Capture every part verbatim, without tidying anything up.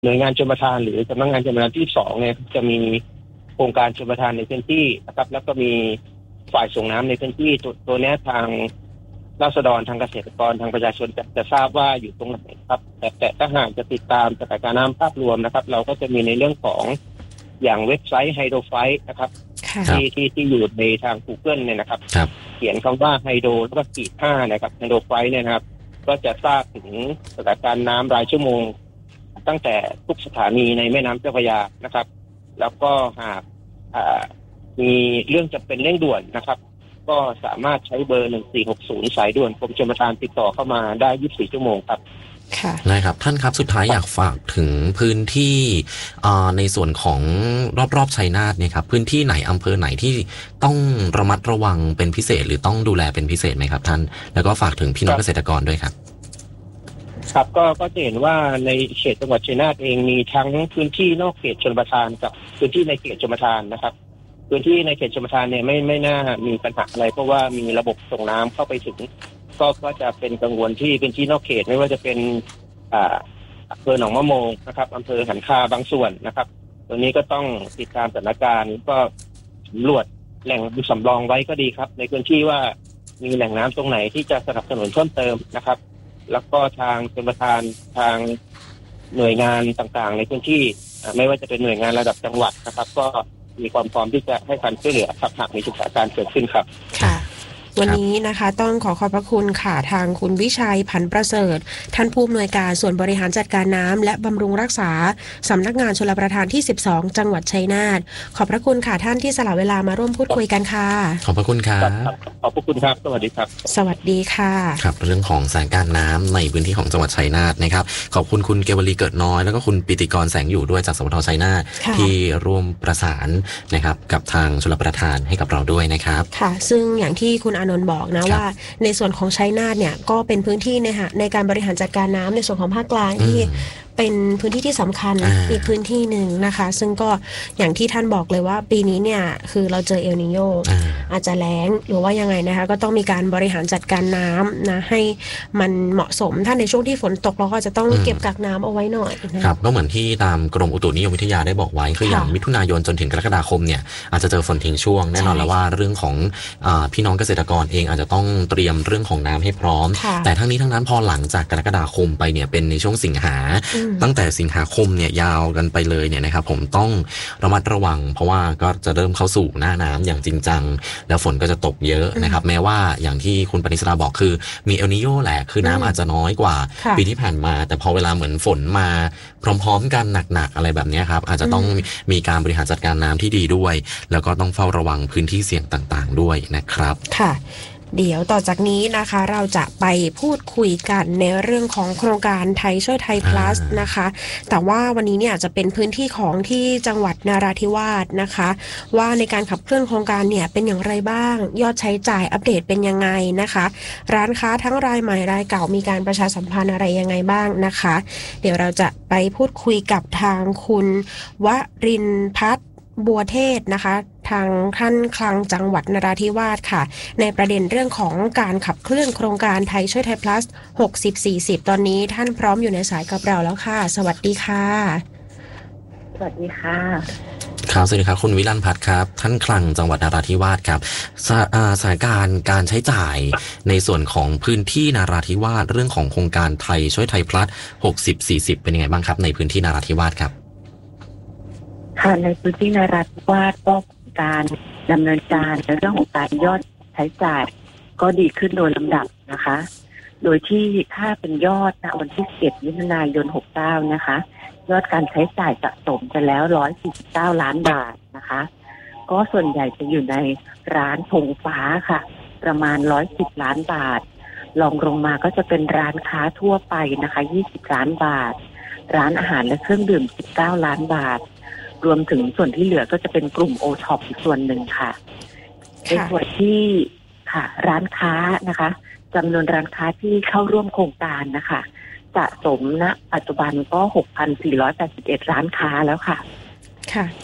หน่วยงานชลประทานหรือสำนักงานชลประทานที่สองเนี่ยจะมีโครงการชลประทานในพื้นที่นะครับแล้วก็มีฝ่ายส่งน้ำในพื้นที่ตัวตัวนี้ทางราษฎรทางเกษตรกรทางประชาชนจะจะทราบว่าอยู่ตรงไหนครับแต่แต่ถ้าหากจะติดตามสถานการณ์น้ำภาพรวมนะครับเราก็จะมีในเรื่องของอย่างเว็บไซต์ไฮโดรไฟท์นะครับที่ที่ที่อยู่ในทาง Google เนี่ยนะครับเขียนคำว่าไฮโดรแล้วก็ขีดห้านะครับไฮโดรไฟท์เนี่ยนะครับก็จะทราบถึงสถานการณ์น้ำรายชั่วโมงตั้งแต่ทุกสถานีในแม่น้ำเจ้าพระยานะครับแล้วก็หากมีเรื่องจะเป็นเร่งด่วนนะครับก็สามารถใช้เบอร์หนึ่งสี่หกศูนย์สายด่วนกรมชลประทานติดต่อเข้ามาได้ยี่สิบสี่ชั่วโมงครับค่ะนะครับท่านครับสุดท้ายอยากฝากถึงพื้นที่ในส่วนของรอบๆชัยนาทเนี่ยครับพื้นที่ไหนอำเภอไหนที่ต้องระมัดระวังเป็นพิเศษหรือต้องดูแลเป็นพิเศษไหมครับท่านแล้วก็ฝากถึงพี่น้องเกษตรกรด้วยครับครับก็ก็จะเห็นว่าในเขตจังหวัดชัยนาทเองมีทั้งพื้นที่นอกเขตชลประทานกับพื้นที่ในเขตชลประทานนะครับพื้นที่ในเขตชลประทานเนี่ยไม่ไม่น่ามีปัญหาอะไรเพราะว่ามีระบบส่งน้ำเข้าไปถึงก็ก็จะเป็นกังวลที่พื้นที่นอกเขตไม่ว่าจะเป็นอ่าอำเภอหนองมะโมงนะครับอำเภอหันคาบางส่วนนะครับตรงนี้ก็ต้องติดตามสถานการณ์ก็สำรวจแหล่งสำรองไว้ก็ดีครับในพื้นที่ว่ามีแหล่งน้ำตรงไหนที่จะสนับสนุนเพิ่มเติมนะครับแล้วก็ทางชลประทานทางหน่วยงานต่างๆในพื้นที่ไม่ว่าจะเป็นหน่วยงานระดับจังหวัดนะครับก็มีความพร้อมที่จะให้ความช่วยเหลือครับหากมีสถานการณ์เกิดขึ้นครับค่ะวันนี้นะคะต้องขอขอบพระคุณค่ะทางคุณวิชัยผันประเสริฐท่านผู้อำนวยการส่วนบริหารจัดการน้ำและบำรุงรักษาสำนักงานชลประทานที่สิบสองจังหวัดชัยนาทขอบพระคุณค่ะท่านที่สละเวลามาร่วมพูดคุยกันค่ะขอบพระคุณครับขอบพระคุณครับสวัสดีครับสวัสดีค่ะครับเรื่องของสถานการณ์น้ำในพื้นที่ของจังหวัดชัยนาทนะครับขอบคุณคุณเกวลีเกิดน้อยแล้วก็คุณปิติกรแสงอยู่ด้วยจากสปทชัยนาทที่ร่วมประสานนะครับกับทางชลประทานให้กับเราด้วยนะครับค่ะซึ่งอย่างที่คุณอานนท์บอกนะว่าในส่วนของชัยนาทเนี่ยก็เป็นพื้นที่ในในการบริหารจัดการน้ำในส่วนของภาคกลางที่เป็นพื้นที่ที่สำคัญ อ, อีกพื้นที่หนึ่งนะคะซึ่งก็อย่างที่ท่านบอกเลยว่าปีนี้เนี่ยคือเราเจอเอลนิโญ อา, อาจจะแล้งหรือว่ายังไงนะคะก็ต้องมีการบริหารจัดการน้ำนะให้มันเหมาะสมถ้าในช่วงที่ฝนตกเราก็จะต้องเก็บกักน้ำเอาไว้หน่อยนะครับก็เหมือนที่ตามกรมอุตุนิยมวิทยาได้บอกไว้คืออย่างมิถุนายนจนถึงกรกฎาคมเนี่ยอาจจะเจอฝนทิ้งช่วงแน่นอนแล้วว่าเรื่องของพี่น้องเกษตรกรเองอาจจะต้องเตรียมเรื่องของน้ำให้พร้อมแต่ทั้งนี้ทั้งนั้นพอหลังจากกรกฎาคมไปเนี่ยเป็นในช่วงสิงหาตั้งแต่สิงหาคมเนี่ยยาวกันไปเลยเนี่ยนะครับผมต้องระมัดระวังเพราะว่าก็จะเริ่มเข้าสู่หน้าน้ำอย่างจริงจังแล้วฝนก็จะตกเยอะนะครับแม้ว่าอย่างที่คุณปณิสราบอกคือมีเอลนิโญแหละคือน้ำอาจจะน้อยกว่าปีที่ผ่านมาแต่พอเวลาเหมือนฝนมาพร้อมๆกันหนักๆอะไรแบบนี้ครับอาจจะต้องมีการบริหารจัดการน้ำที่ดีด้วยแล้วก็ต้องเฝ้าระวังพื้นที่เสี่ยงต่างๆด้วยนะครับค่ะเดี๋ยวต่อจากนี้นะคะเราจะไปพูดคุยกันในเรื่องของโครงการไทยช่วยไทย plus นะคะแต่ว่าวันนี้เนี่ยจะเป็นพื้นที่ของที่จังหวัดนราธิวาสนะคะว่าในการขับเคลื่อนโครงการเนี่ยเป็นอย่างไรบ้างยอดใช้จ่ายอัปเดตเป็นยังไงนะคะร้านค้าทั้งรายใหม่รายเก่ามีการประชาสัมพันธ์อะไรยังไงบ้างนะคะเดี๋ยวเราจะไปพูดคุยกับทางคุณวรินทร์พัฒน์บัวเทศนะคะทางท่านคลังจังหวัดนราธิวาสค่ะในประเด็นเรื่องของการขับเคลื่อนโครงการไทยช่วยไทย plus หกสิบ สี่สิบตอนนี้ท่านพร้อมอยู่ในสายกับเราแล้วค่ะสวัสดีค่ะสวัสดีค่ะครับสวัสดีครับคุณวิรันพัฒน์ครับท่านคลังจังหวัดนราธิวาสครับสถานการณ์การใช้จ่ายในส่วนของพื้นที่นราธิวาสเรื่องของโครงการไทยช่วยไทย plus หกสิบ สี่สิบเป็นยังไงบ้างครับในพื้นที่นราธิวาสครับค่ะในพื้นที่นราธิวาสก็การดำเนินการในเรื่องของการยอดใช้จ่ายก็ดีขึ้นโดยลำดับนะคะโดยที่ถ้าเป็นยอดณวันที่สิบเอ็ดมิถุนายนหกสิบเก้านะคะยอดการใช้จ่ายสะสมไปแล้วหนึ่งร้อยสี่สิบเก้าล้านบาทนะคะก็ส่วนใหญ่จะอยู่ในร้านธงฟ้าค่ะประมาณหนึ่งร้อยสิบล้านบาทรองลงมาก็จะเป็นร้านค้าทั่วไปนะคะยี่สิบล้านบาทร้านอาหารและเครื่องดื่มสิบเก้าล้านบาทรวมถึงส่วนที่เหลือก็จะเป็นกลุ่มโอท็อปอีกส่วนหนึ่งค่ะในส่วนที่ค่ะร้านค้านะคะจำนวนร้านค้าที่เข้าร่วมโครงการนะคะสะสมณปัจจุบันก็ หกพันสี่ร้อยแปดสิบเอ็ด ร้านค้าแล้วค่ะค่ะ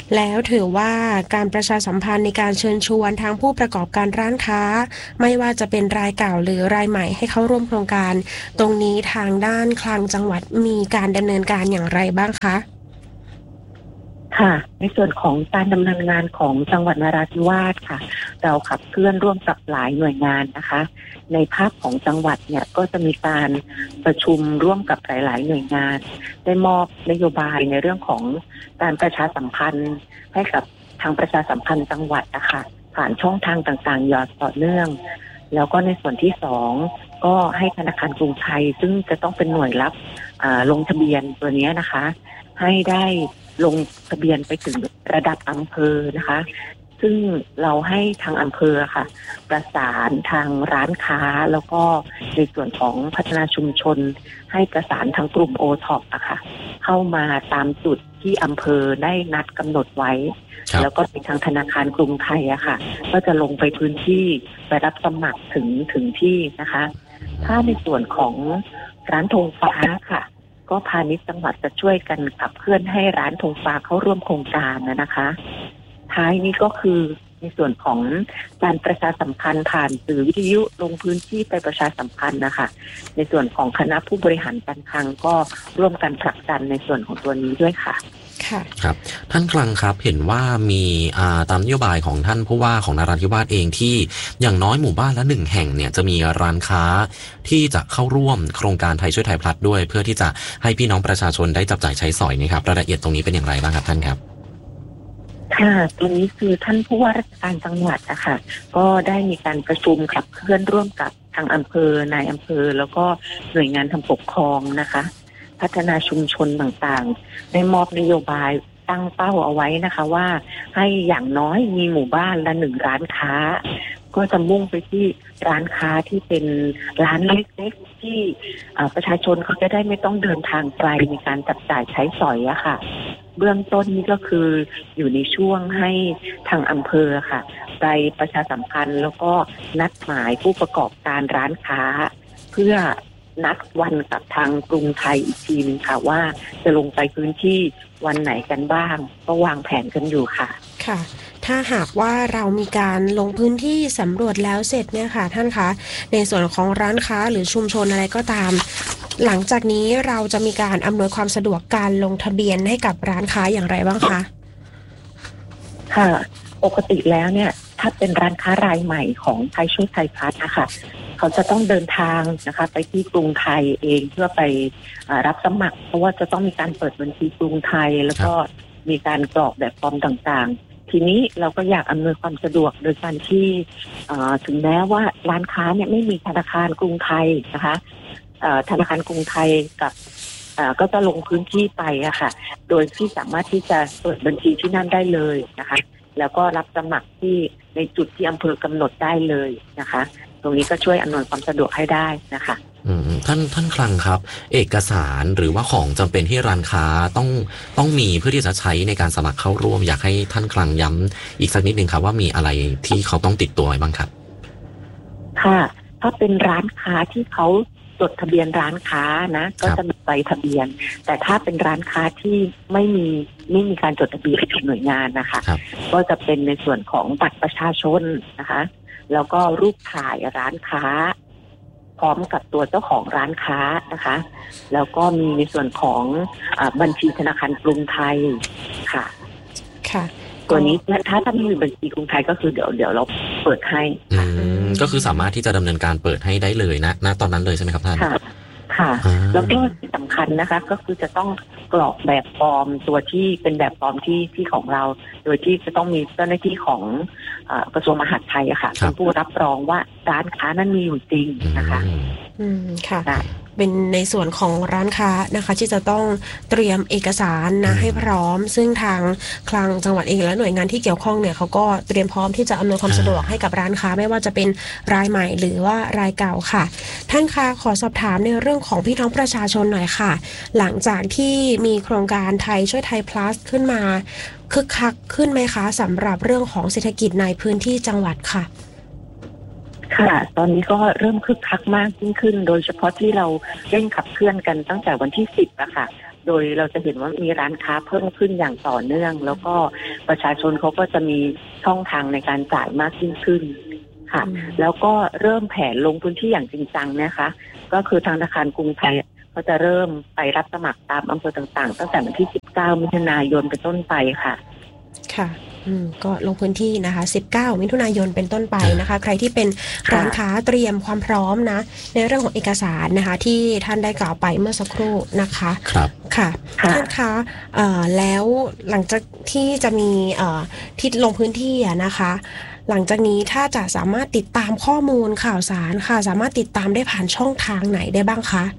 แล้วถือว่าการประชาสัมพันธ์ในการเชิญชวนทางผู้ประกอบการร้านค้าไม่ว่าจะเป็นรายเก่าหรือรายใหม่ให้เข้าร่วมโครงการตรงนี้ทางด้านคลังจังหวัดมีการดำเนินการอย่างไรบ้างคะค่ะในส่วนของการดำเนินงานของจังหวัดนราธิวาสค่ะเราขับเคลื่อนร่วมกับหลายหน่วยงานนะคะในภาคของจังหวัดเนี่ยก็จะมีการประชุมร่วมกับหลายๆหน่วยงานได้มอบนโยบายในเรื่องของการประชาสัมพันธ์ให้กับทางประชาสัมพันธ์จังหวัดนะคะผ่านช่องทางต่างๆอย่างต่อเนื่องแล้วก็ในส่วนที่สองก็ให้ธนาคารกรุงไทยซึ่งจะต้องเป็นหน่วยรับลงทะเบียนตัวนี้นะคะให้ได้ลงทะเบียนไปถึงระดับอำเภอนะคะซึ่งเราให้ทางอำเภอค่ะประสานทางร้านค้าแล้วก็ในส่วนของพัฒนาชุมชนให้ประสานทางกลุ่ม โอ ท็อป อะค่ะเข้ามาตามจุดที่อำเภอได้นัดกำหนดไว้แล้วก็ทางธนาคารกรุงไทยอะค่ะก็จะลงไปพื้นที่ไปรับสมัครถึงถึงที่นะคะถ้าในส่วนของร้านธงฟ้าค่ะก็พาณิชย์จังหวัดจะช่วยกันขับเคลื่อนให้ร้านธงฟ้าเข้าร่วมโครงการนะคะท้ายนี้ก็คือในส่วนของการประชาสัมพันธ์ผ่านสื่อวิทยุลงพื้นที่ไปประชาสัมพันธ์นะคะในส่วนของคณะผู้บริหารการคลังก็ร่วมกันผลักดันในส่วนของตัวนี้ด้วยค่ะครับท่านคลังครับเห็นว่ามีตามนโยบายของท่านผู้ว่าของนราธิวาสเองที่อย่างน้อยหมู่บ้านละหนึ่งแห่งเนี่ยจะมีร้านค้าที่จะเข้าร่วมโครงการไทยช่วยไทยพลัสด้วยเพื่อที่จะให้พี่น้องประชาชนได้จับจ่ายใช้สอยนะครับรายละเอียดตรงนี้เป็นอย่างไรบ้างครับท่านครับค่ะตรงนี้คือท่านผู้ว่าราชการจังหวัดนะคะก็ได้มีการประชุมขับเคลื่อนร่วมกับทางอำเภอนายอำเภอแล้วก็หน่วยงานทางปกครองนะคะพัฒนาชุมชนต่างๆได้มอบนโยบายตั้งเป้าเอาไว้นะคะว่าให้อย่างน้อยมีหมู่บ้านละหนึ่งร้านค้าก็จะมุ่งไปที่ร้านค้าที่เป็นร้านเล็กๆที่ประชาชนเขาจะได้ไม่ต้องเดินทางไกลในการจับจ่ายใช้สอยอะค่ะเบื้องต้นนี้ก็คืออยู่ในช่วงให้ทางอำเภอค่ะไปประชาสัมพันธ์แล้วก็นัดหมายผู้ประกอบการร้านค้าเพื่อนัดวันกับทางกรุงไทยอีกทีนึงค่ะว่าจะลงไปพื้นที่วันไหนกันบ้างก็วางแผนกันอยู่ค่ะค่ะถ้าหากว่าเรามีการลงพื้นที่สำรวจแล้วเสร็จเนี่ยค่ะท่านคะในส่วนของร้านค้าหรือชุมชนอะไรก็ตามหลังจากนี้เราจะมีการอำนวยความสะดวกการลงทะเบียนให้กับร้านค้าอย่างไรบ้างคะค่ะปกติแล้วเนี่ยถ้าเป็นร้านค้ารายใหม่ของไทยช่วยไทยพลัสนะคะเขาจะต้องเดินทางนะคะไปที่กรุงไทยเองเพื่อไปรับสมัครเพราะว่าจะต้องมีการเปิดบัญชีกรุงไทยแล้วก็มีการกรอกแบบฟอร์มต่างๆทีนี้เราก็อยากอำนวยความสะดวกโดยการที่ถึงแม้ว่าร้านค้าเนี่ยไม่มีธนาคารกรุงไทยนะคะธนาคารกรุงไทยกับก็จะลงพื้นที่ไปอะค่ะโดยที่สามารถที่จะเปิดบัญชีที่นั่นได้เลยนะคะแล้วก็รับสมัครที่ในจุดที่อำเภอกำหนดได้เลยนะคะตรงนี้ก็ช่วยอำนวยความสะดวกให้ได้นะคะอืมท่านท่านคลังครับเอกสารหรือว่าของจำเป็นที่ร้านค้าต้องต้องมีเพื่อที่จะใช้ในการสมัครเข้าร่วมอยากให้ท่านคลังย้ำอีกสักนิดนึงครับว่ามีอะไรที่เขาต้องติดตัวไว้บ้างครับค่ะถ้าเป็นร้านค้าที่เขาจดทะเบียนร้านค้านะก็จะมีใบทะเบียนแต่ถ้าเป็นร้านค้าที่ไม่มีไม่มีการจดทะเบียนกับหน่วยงานนะคะก็จะเป็นในส่วนของบัตรประชาชนนะคะแล้วก็รูปถ่ายร้านค้าพร้อมกับตัวเจ้าของร้านค้านะคะแล้วก็มีในส่วนของอ่าบัญชีธนาคารกรุงไทยค่ะค่ะตัวนี้ถ้าถ้าไม่มีบัญชีกรุงไทยก็คือเดี๋ยวเดี๋ยวเราเปิดให้อืมก็คือสามารถที่จะดำเนินการเปิดให้ได้เลยนะณตอนนั้นเลยใช่ไหมครับท่านค่ะค่ะแล้วก็ที่สำคัญนะคะก็คือจะต้องกรอกแบบฟอร์มตัวที่เป็นแบบฟอร์มที่ที่ของเราโดยที่จะต้องมีเจ้าหน้าที่ของกระทรวงมหาดไทยอะค่ะเป็นผู้รับรองว่าร้านค้านั้นมีอยู่จริงนะคะอืมค่ะเป็นในส่วนของร้านค้านะคะที่จะต้องเตรียมเอกสารนะให้พร้อมซึ่งทางคลังจังหวัดเองและหน่วยงานที่เกี่ยวข้องเนี่ยเขาก็เตรียมพร้อมที่จะอำนวยความสะดวกให้กับร้านค้าไม่ว่าจะเป็นรายใหม่หรือว่ารายเก่าค่ะท่านคะขอสอบถามในเรื่องของพี่น้องประชาชนหน่อยค่ะหลังจากที่มีโครงการไทยช่วยไทย plus ขึ้นมาคึกคักขึ้นไหมคะสำหรับเรื่องของเศรษฐกิจในพื้นที่จังหวัดค่ะค่ะตอนนี้ก็เริ่มคึกคักมากยิ่งขึ้นโดยเฉพาะที่เราเร่งขับเคลื่อนกันตั้งแต่วันที่สิบอะค่ะโดยเราจะเห็นว่ามีร้านค้าเพิ่มขึ้นอย่างต่อเนื่องแล้วก็ประชาชนเขาก็จะมีช่องทางในการจ่ายมากยิ่งขึ้นค่ะแล้วก็เริ่มแผนลงพื้นที่อย่างจริงจังนะคะก็คือทางธนาคารกรุงไทยก็จะเริ่มไปรับสมัครตามอำเภอต่างๆตั้งแต่วันที่สิบเก้ามิถุนายนเป็นต้นไปค่ะค่ะอืมก็ลงพื้นที่นะคะสิบเก้ามิถุนายนเป็นต้นไปนะคะใครที่เป็นร้านค้าเตรียมความพร้อมนะในเรื่องของเอกสารนะคะที่ท่านได้กล่าวไปเมื่อสักครู่นะคะครับค่ะท่านคะเอ่อแล้วหลังจากที่จะมีเอ่อที่ลงพื้นที่อ่ะนะคะหลังจากนี้ถ้าจะสามารถติดตามข้อมูลข่าวสารค่ะสามารถติดตามได้ผ่านช่องทางไหนได้บ้างคะ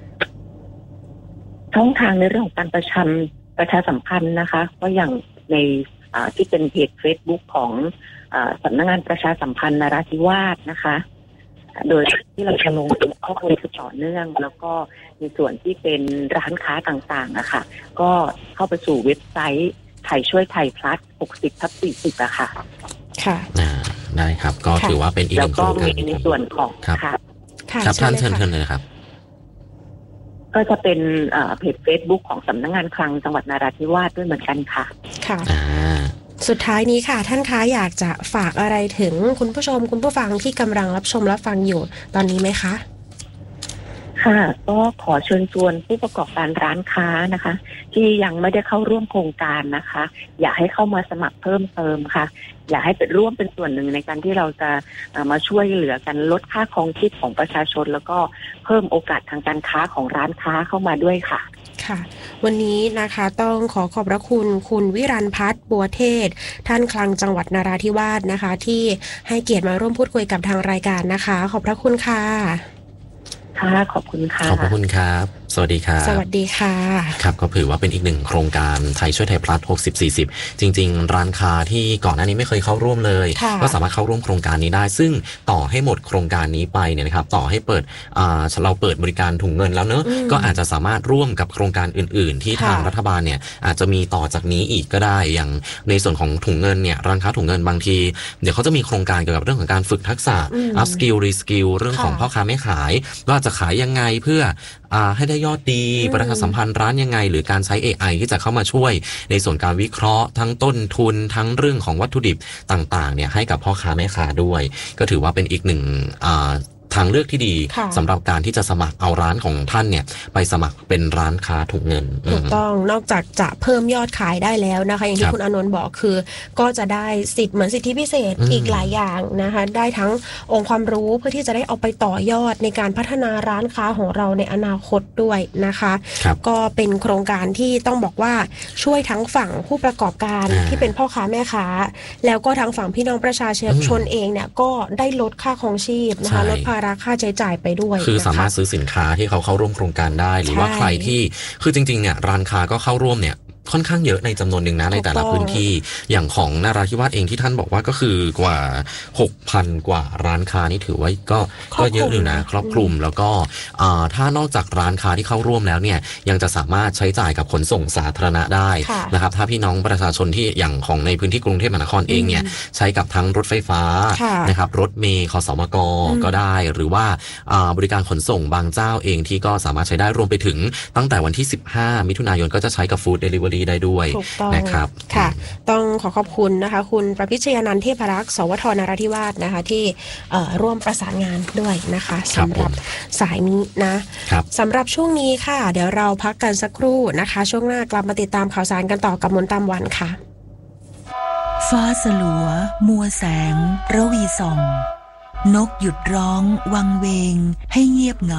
ช่องทางในเรื่องของการประชาประชาสัมพันธ์นะคะก็อย่างในที่เป็นเพจ Facebook ของสำนักงานประชาสัมพันธ์นราธิวาสนะคะโดยที่เราจะลงข้อมูลต่อเนื่องแล้วก็ในส่วนที่เป็นร้านค้าต่างๆนะคะก็เข้าไปสู่เว็บไซต์ไทยช่วยไทย plus หกสิบทับสี่สิบอะค่ะค่ะได้ครับก็ถือว่าเป็นอีกหนึ่งโครงการในส่วนของครับครับท่านเชิญเชิญเลยครับก็จะเป็นเพจ Facebook ของสำนักงานคลังจังหวัดนราธิวาสด้วยเหมือนกันค่ะค่ะสุดท้ายนี้ค่ะท่านคะอยากจะฝากอะไรถึงคุณผู้ชมคุณผู้ฟังที่กำลังรับชมรับฟังอยู่ตอนนี้ไหมคะค่ะก็ขอเชิญชวนผู้ประกอบการร้านค้านะคะที่ยังไม่ได้เข้าร่วมโครงการนะคะอยากให้เข้ามาสมัครเพิ่มเติมค่ะอยากให้เป็นร่วมเป็นส่วนหนึ่งในการที่เราจะมาช่วยเหลือกันลดค่าครองชีพของประชาชนแล้วก็เพิ่มโอกาสทางการค้าของร้านค้าเข้ามาด้วยค่ะค่ะวันนี้นะคะต้องขอขอบพระคุณคุณวิรันภัทรบัวเทศท่านคลังจังหวัดนราธิวาสนะคะที่ให้เกียรติมาร่วมพูดคุยกับทางรายการนะคะขอบพระคุณค่ะค่ะขอบคุณค่ะขอบพระคุณครับสวัสดีครับสวัสดีค่ะครับก็ถือว่าเป็นอีกหนึ่งโครงการไทยช่วยไทยพลัสหกสิบ สี่สิบจริงๆร้านค้าที่ก่อนหน้านี้ไม่เคยเข้าร่วมเลยก็สามารถเข้าร่วมโครงการนี้ได้ซึ่งต่อให้หมดโครงการนี้ไปเนี่ยนะครับต่อให้เปิดอ่าเราเปิดบริการถุงเงินแล้วเนอะก็อาจจะสามารถร่วมกับโครงการอื่นๆที่ทางรัฐบาลเนี่ยอาจจะมีต่อจากนี้อีกก็ได้อย่างในส่วนของถุงเงินเนี่ยร้านค้าถุงเงินบางทีเดี๋ยวเขาจะมีโครงการเกี่ยวกับเรื่องของการฝึกทักษะ up skill re skill เรื่องของพ่อค้าแม่ขายว่าจะขายยังไงเพื่ออ่าให้ได้ยอดดีประชาสัมพันธ์ร้านยังไงหรือการใช้ เอ ไอ ที่จะเข้ามาช่วยในส่วนการวิเคราะห์ทั้งต้นทุนทั้งเรื่องของวัตถุดิบต่างๆเนี่ยให้กับพ่อค้าแม่ค้าด้วยก็ถือว่าเป็นอีกหนึ่งอ่าทางเลือกที่ดีสำหรับการที่จะสมัครเอาร้านของท่านเนี่ยไปสมัครเป็นร้านค้าถุงเงินถูกต้องนอกจากจะเพิ่มยอดขายได้แล้วนะคะอย่างที่คุณอานนท์บอกคือก็จะได้สิทธิ์เหมือนสิทธิพิเศษอีกหลายอย่างนะคะได้ทั้งองค์ความรู้เพื่อที่จะได้เอาไปต่อยอดในการพัฒนาร้านค้าของเราในอนาคตด้วยนะคะก็เป็นโครงการที่ต้องบอกว่าช่วยทั้งฝั่งผู้ประกอบการที่เป็นพ่อค้าแม่ค้าแล้วก็ทั้งฝั่งพี่น้องประชาชนเองเนี่ยก็ได้ลดค่าครองชีพนะคะลดภาระค่าใช้จ่ายไปด้วยคือสามารถซื้อสินค้าที่เขาเข้าร่วมโครงการได้หรือว่าใครที่คือจริงๆเนี่ยร้านค้าก็เข้าร่วมเนี่ยค่อนข้างเยอะในจำนวนหนึ่งนะในแต่ละพื้นที่อย่างของนราธิวาสเองที่ท่านบอกว่าก็คือกว่า หกพัน กว่าร้านค้านี่ถือว่าก็ก็เยอะอยู่นะครอบคลุมแล้วก็ถ้านอกจากร้านค้าที่เข้าร่วมแล้วเนี่ยยังจะสามารถใช้จ่ายกับขนส่งสาธารณะได้นะครับถ้าพี่น้องประชาชนที่อย่างของในพื้นที่กรุงเทพมหานครเองเนี่ยใช้กับทั้งรถไฟฟ้านะครับรถเมล์คสมกก็ได้หรือว่าบริการขนส่งบางเจ้าเองที่ก็สามารถใช้ได้รวมไปถึงตั้งแต่วันที่สิบห้ามิถุนายนก็จะใช้กับฟู้ดเดลิเวอรี่ได้ด้วยนะครับค่ะต้องขอขอบคุณนะคะคุณประพิชยานันท์เทพรักษ์สวทนราธิวาสนะคะที่ร่วมประสานงานด้วยนะคะสำหรับสายนี้นะสำหรับช่วงนี้ค่ะเดี๋ยวเราพักกันสักครู่นะคะช่วงหน้ากลับมาติดตามข่าวสารกันต่อกับมนต์ตามวันค่ะฟ้าสลัวมัวแสงระวีส่องนกหยุดร้องวังเวงให้เงียบเหงา